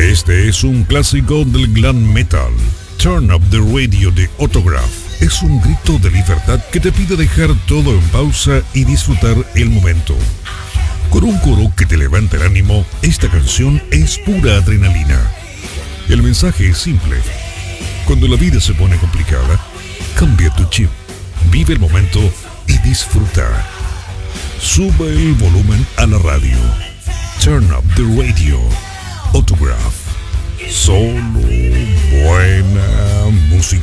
Este es un clásico del glam metal. Turn Up the Radio de Autograph es un grito de libertad que te pide dejar todo en pausa y disfrutar el momento. Con un coro que te levanta el ánimo, esta canción es pura adrenalina. El mensaje es simple. Cuando la vida se pone complicada, cambia tu chip, vive el momento y disfruta. Sube el volumen a la radio. Turn Up the Radio. Autograph. Solo buena música.